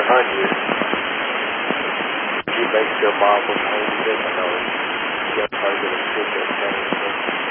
You make sure Bob was home, you didn't know. You got to target a ticket,